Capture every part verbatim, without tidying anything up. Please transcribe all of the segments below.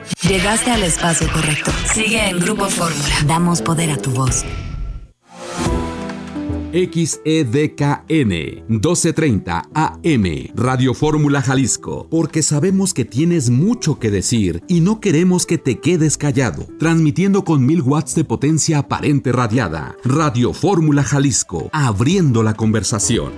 Llegaste al espacio correcto. Sigue en Grupo Fórmula. Damos poder a tu voz. X E D K N doce treinta A M Radio Fórmula Jalisco, porque sabemos que tienes mucho que decir y no queremos que te quedes callado. Transmitiendo con mil watts de potencia aparente radiada. Radio Fórmula Jalisco, abriendo la conversación.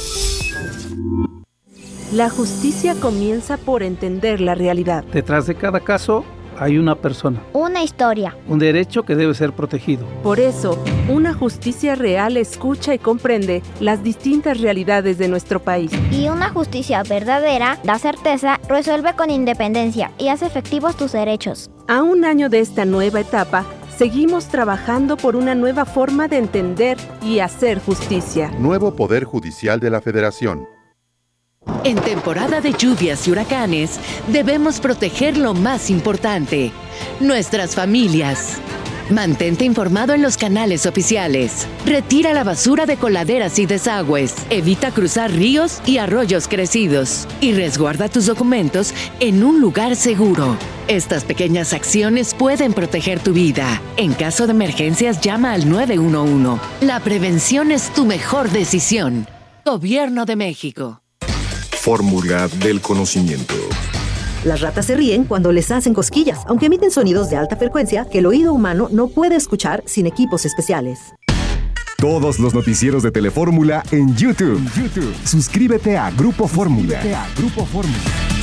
La justicia comienza por entender la realidad. Detrás de cada caso hay una persona. Una historia. Un derecho que debe ser protegido. Por eso, una justicia real escucha y comprende las distintas realidades de nuestro país. Y una justicia verdadera da certeza, resuelve con independencia y hace efectivos tus derechos. A un año de esta nueva etapa, seguimos trabajando por una nueva forma de entender y hacer justicia. Nuevo Poder Judicial de la Federación. En temporada de lluvias y huracanes, debemos proteger lo más importante, nuestras familias. Mantente informado en los canales oficiales. Retira la basura de coladeras y desagües. Evita cruzar ríos y arroyos crecidos. Y resguarda tus documentos en un lugar seguro. Estas pequeñas acciones pueden proteger tu vida. En caso de emergencias, llama al nueve uno uno. La prevención es tu mejor decisión. Gobierno de México. Fórmula del conocimiento. Las ratas se ríen cuando les hacen cosquillas, aunque emiten sonidos de alta frecuencia que el oído humano no puede escuchar sin equipos especiales. Todos los noticieros de Telefórmula en YouTube. YouTube. Suscríbete a Grupo Fórmula. Suscríbete a Grupo Fórmula.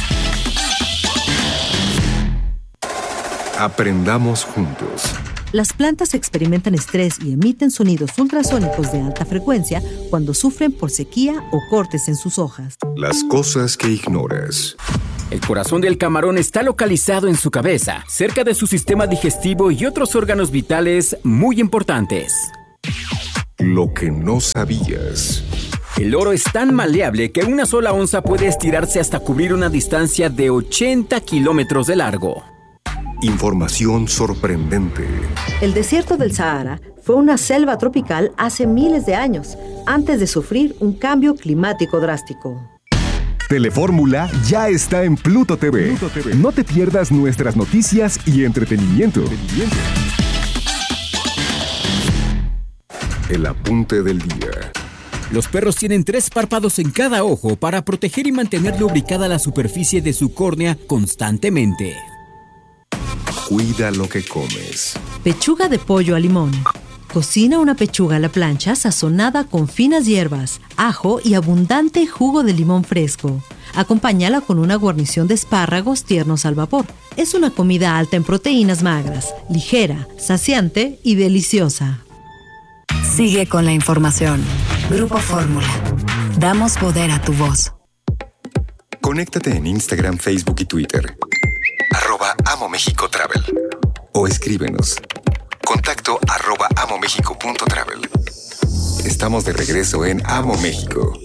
Aprendamos juntos. Las plantas experimentan estrés y emiten sonidos ultrasónicos de alta frecuencia cuando sufren por sequía o cortes en sus hojas. Las cosas que ignoras. El corazón del camarón está localizado en su cabeza, cerca de su sistema digestivo y otros órganos vitales muy importantes. Lo que no sabías. El oro es tan maleable que una sola onza puede estirarse hasta cubrir una distancia de ochenta kilómetros de largo. Información sorprendente. El desierto del Sahara fue una selva tropical hace miles de años, antes de sufrir un cambio climático drástico. Telefórmula ya está en Pluto T V. Pluto T V. No te pierdas nuestras noticias y entretenimiento. entretenimiento. El apunte del día. Los perros tienen tres párpados en cada ojo para proteger y mantener lubricada la superficie de su córnea constantemente. Cuida lo que comes. Pechuga de pollo a limón. Cocina una pechuga a la plancha sazonada con finas hierbas, ajo y abundante jugo de limón fresco. Acompáñala con una guarnición de espárragos tiernos al vapor. Es una comida alta en proteínas magras, ligera, saciante y deliciosa. Sigue con la información. Grupo Fórmula. Damos poder a tu voz. Conéctate en Instagram, Facebook y Twitter. Arroba Amo México Travel. O escríbenos. Contacto arroba amomexico.travel. Estamos de regreso en Amo México.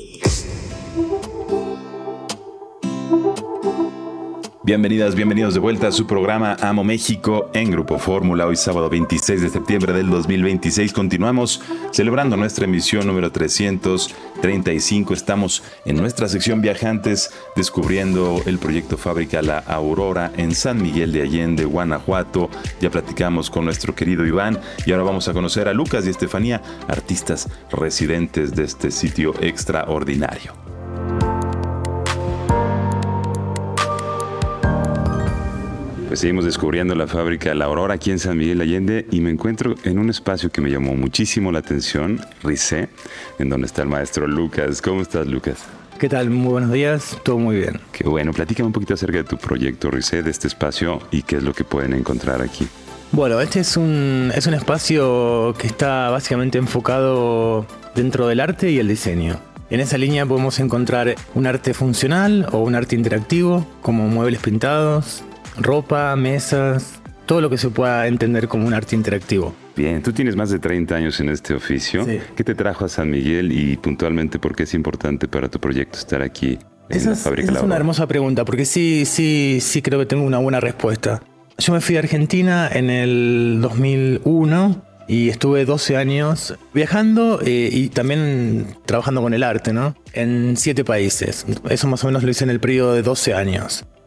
Bienvenidas, bienvenidos de vuelta a su programa Amo México en Grupo Fórmula. Hoy sábado veintiséis de septiembre del dos mil veintiséis continuamos celebrando nuestra emisión número trescientos treinta y cinco. Estamos en nuestra sección Viajantes descubriendo el proyecto Fábrica La Aurora en San Miguel de Allende, Guanajuato. Ya platicamos con nuestro querido Iván y ahora vamos a conocer a Lucas y Estefanía, artistas residentes de este sitio extraordinario. Pues seguimos descubriendo la fábrica La Aurora aquí en San Miguel de Allende y me encuentro en un espacio que me llamó muchísimo la atención, Risé, en donde está el maestro Lucas. ¿Cómo estás, Lucas? ¿Qué tal? Muy buenos días, todo muy bien. Qué bueno, platícame un poquito acerca de tu proyecto Risé, de este espacio y qué es lo que pueden encontrar aquí. Bueno, este es un, es un espacio que está básicamente enfocado dentro del arte y el diseño. En esa línea podemos encontrar un arte funcional o un arte interactivo, como muebles pintados, ropa, mesas, todo lo que se pueda entender como un arte interactivo. Bien, tú tienes más de treinta años en este oficio. Sí. ¿Qué te trajo a San Miguel y puntualmente por qué es importante para tu proyecto estar aquí en esa la es, fábrica? Esa es una hermosa pregunta, porque sí, sí, sí creo que tengo una buena respuesta. Yo me fui a Argentina en el dos mil uno y estuve doce años viajando eh, y también trabajando con el arte, ¿no? En siete países. Eso más o menos lo hice en el periodo de doce años.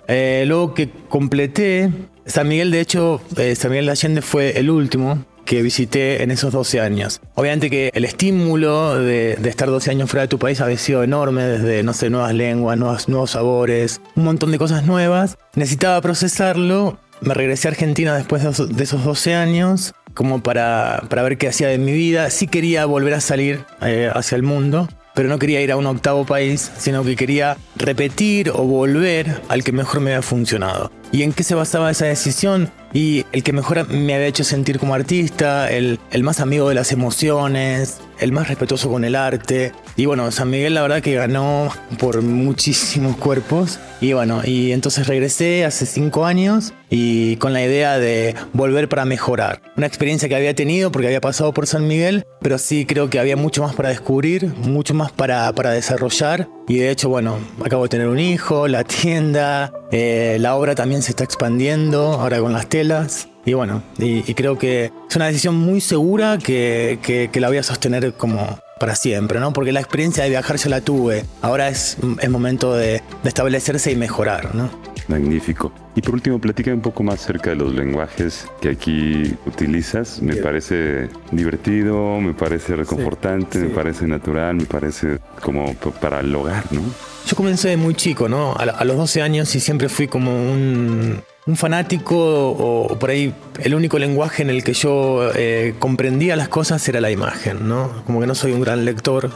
Eh, luego que completé, San Miguel, de hecho, eh, San Miguel de Allende fue el último que visité en esos doce años. Obviamente que el estímulo de, de estar doce años fuera de tu país había sido enorme, desde, no sé, nuevas lenguas, nuevas, nuevos sabores, un montón de cosas nuevas. Necesitaba procesarlo. Me regresé a Argentina después de, de esos doce años, como para, para ver qué hacía de mi vida. Sí quería volver a salir eh, hacia el mundo, pero no quería ir a un octavo país, sino que quería repetir o volver al que mejor me había funcionado. ¿Y en qué se basaba esa decisión? Y el que mejor me había hecho sentir como artista, el, el más amigo de las emociones, el más respetuoso con el arte. Y bueno, San Miguel la verdad que ganó por muchísimos cuerpos. Y bueno, y entonces regresé hace cinco años y con la idea de volver para mejorar. Una experiencia que había tenido porque había pasado por San Miguel, pero sí creo que había mucho más para descubrir, mucho más para, para desarrollar. Y de hecho, bueno, acabo de tener un hijo, la tienda, eh, la obra también se está expandiendo, ahora con las telas. Y bueno, y, y creo que es una decisión muy segura que, que, que la voy a sostener como para siempre, ¿no? Porque la experiencia de viajar ya la tuve. Ahora es, es momento de, de establecerse y mejorar, ¿no? Magnífico. Y por último, platícame un poco más acerca de los lenguajes que aquí utilizas. Me parece divertido, me parece reconfortante, sí, sí. me parece natural, me parece como para el hogar, ¿no? Yo comencé de muy chico, ¿no? A, a los doce años y siempre fui como un, un fanático o, o por ahí el único lenguaje en el que yo eh, comprendía las cosas era la imagen, ¿no? Como que no soy un gran lector.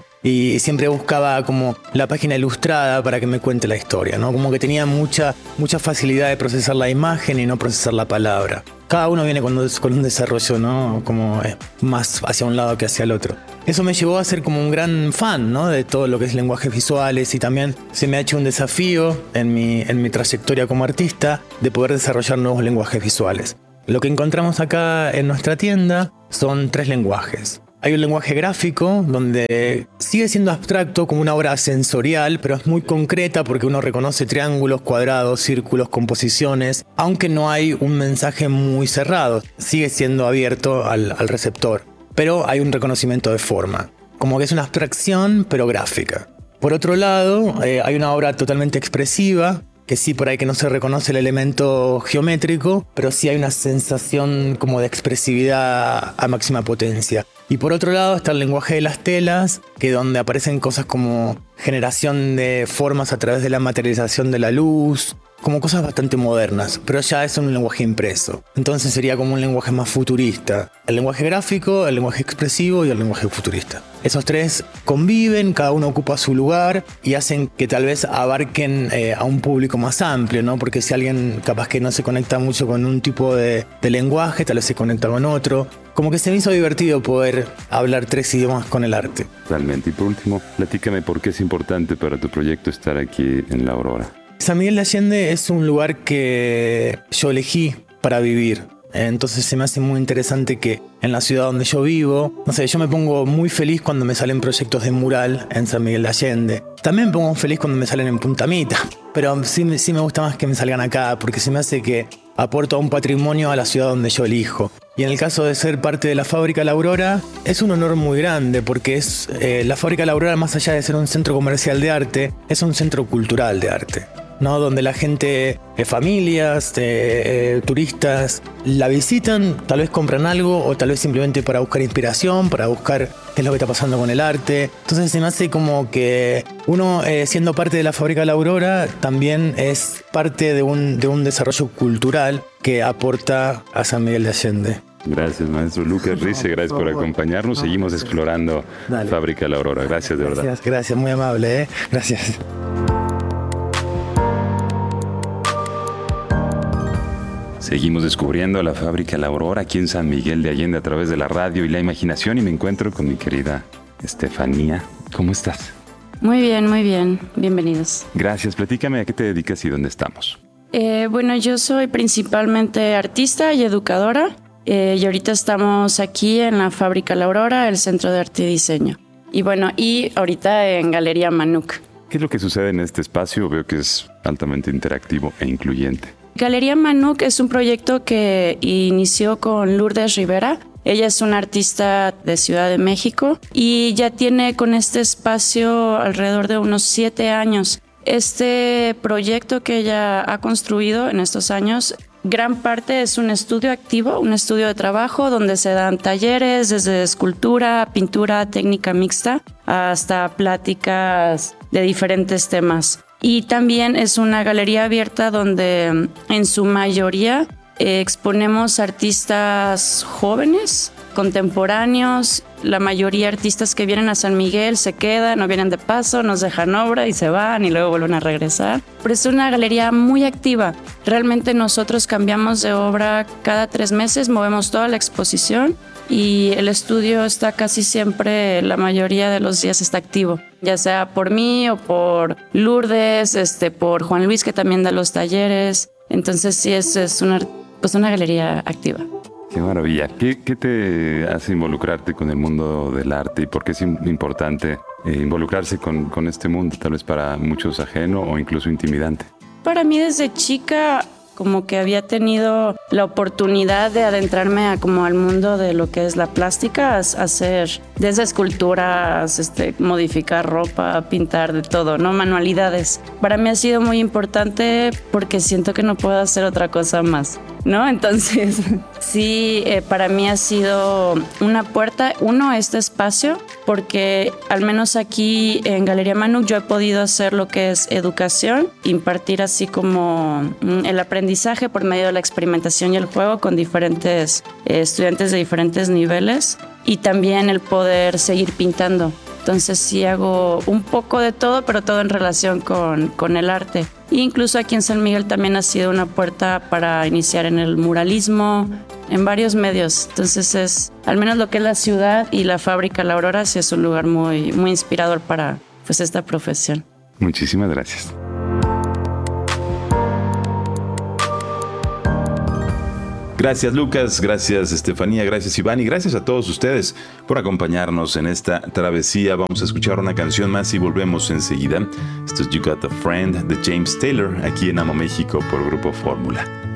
Y siempre buscaba como la página ilustrada para que me cuente la historia, ¿no? Como que tenía mucha, mucha facilidad de procesar la imagen y no procesar la palabra. Cada uno viene con, con un desarrollo, ¿no? Como eh, más hacia un lado que hacia el otro. Eso me llevó a ser como un gran fan, ¿no? De todo lo que es lenguajes visuales y también se me ha hecho un desafío en mi, en mi trayectoria como artista de poder desarrollar nuevos lenguajes visuales. Lo que encontramos acá en nuestra tienda son tres lenguajes. Hay un lenguaje gráfico donde sigue siendo abstracto como una obra sensorial, pero es muy concreta porque uno reconoce triángulos, cuadrados, círculos, composiciones, aunque no hay un mensaje muy cerrado, sigue siendo abierto al, al receptor, pero hay un reconocimiento de forma, como que es una abstracción pero gráfica. Por otro lado, eh, hay una obra totalmente expresiva, que sí, por ahí que no se reconoce el elemento geométrico, pero sí hay una sensación como de expresividad a máxima potencia. Y por otro lado está el lenguaje de las telas, que donde aparecen cosas como generación de formas a través de la materialización de la luz, como cosas bastante modernas, pero ya es un lenguaje impreso. Entonces sería como un lenguaje más futurista. El lenguaje gráfico, el lenguaje expresivo y el lenguaje futurista. Esos tres conviven, cada uno ocupa su lugar y hacen que tal vez abarquen eh, a un público más amplio, ¿no? Porque si alguien capaz que no se conecta mucho con un tipo de, de lenguaje, tal vez se conecta con otro. Como que se me hizo divertido poder hablar tres idiomas con el arte. Totalmente. Y por último, platícame por qué es importante para tu proyecto estar aquí en La Aurora. San Miguel de Allende es un lugar que yo elegí para vivir. Entonces se me hace muy interesante que en la ciudad donde yo vivo, no sé, yo me pongo muy feliz cuando me salen proyectos de mural en San Miguel de Allende. También me pongo feliz cuando me salen en Punta Mita, pero sí, sí me gusta más que me salgan acá porque se me hace que aporto un patrimonio a la ciudad donde yo elijo. Y en el caso de ser parte de la Fábrica La Aurora, es un honor muy grande porque es eh, la Fábrica La Aurora, más allá de ser un centro comercial de arte, es un centro cultural de arte, ¿no? Donde la gente, eh, familias, eh, eh, turistas, la visitan, tal vez compran algo o tal vez simplemente para buscar inspiración, para buscar qué es lo que está pasando con el arte. Entonces se me hace como que uno, eh, siendo parte de la Fábrica La Aurora, también es parte de un, de un desarrollo cultural que aporta a San Miguel de Allende. Gracias, maestro Lucas Rice, gracias por acompañarnos. Seguimos explorando Dale. Fábrica La Aurora. Gracias, de verdad. Gracias, gracias, muy amable, ¿eh? Gracias. Seguimos descubriendo la Fábrica La Aurora aquí en San Miguel de Allende a través de la radio y la imaginación y me encuentro con mi querida Estefanía. ¿Cómo estás? Muy bien, muy bien. Bienvenidos. Gracias. Platícame a qué te dedicas y dónde estamos. Eh, bueno, yo soy principalmente artista y educadora eh, y ahorita estamos aquí en la Fábrica La Aurora, el Centro de Arte y Diseño. Y bueno, y ahorita en Galería Manuc. ¿Qué es lo que sucede en este espacio? Veo que es altamente interactivo e incluyente. Galería Manuc es un proyecto que inició con Lourdes Rivera. Ella es una artista de Ciudad de México y ya tiene con este espacio alrededor de unos siete años. Este proyecto que ella ha construido en estos años, gran parte es un estudio activo, un estudio de trabajo donde se dan talleres desde escultura, pintura, técnica mixta, hasta pláticas de diferentes temas. Y también es una galería abierta donde en su mayoría eh, exponemos artistas jóvenes, contemporáneos. La mayoría de artistas que vienen a San Miguel se quedan o vienen de paso, nos dejan obra y se van y luego vuelven a regresar. Pero es una galería muy activa. Realmente nosotros cambiamos de obra cada tres meses, movemos toda la exposición y el estudio está casi siempre, la mayoría de los días está activo, ya sea por mí o por Lourdes, este, por Juan Luis, que también da los talleres. Entonces sí, es, es una, pues una galería activa. Qué maravilla. ¿Qué, qué te hace involucrarte con el mundo del arte y por qué es importante eh, involucrarse con, con este mundo, tal vez para muchos ajeno o incluso intimidante? Para mí desde chica como que había tenido la oportunidad de adentrarme a, como al mundo de lo que es la plástica, hacer desde esculturas, este, modificar ropa, pintar, de todo, ¿no? Manualidades. Para mí ha sido muy importante porque siento que no puedo hacer otra cosa más, ¿no? Entonces, sí, eh, para mí ha sido una puerta, uno, este espacio, porque al menos aquí en Galería Manuc yo he podido hacer lo que es educación, impartir así como mm, el aprendizaje por medio de la experimentación y el juego con diferentes eh, estudiantes de diferentes niveles, y también el poder seguir pintando. Entonces sí hago un poco de todo, pero todo en relación con, con el arte. E incluso aquí en San Miguel también ha sido una puerta para iniciar en el muralismo, en varios medios. Entonces es, al menos lo que es la ciudad y la fábrica La Aurora, sí es un lugar muy, muy inspirador para pues, esta profesión. Muchísimas gracias. Gracias Lucas, gracias Estefanía, gracias Iván y gracias a todos ustedes por acompañarnos en esta travesía. Vamos a escuchar una canción más y volvemos enseguida. Esto es You Got a Friend de James Taylor aquí en Amo México por Grupo Fórmula.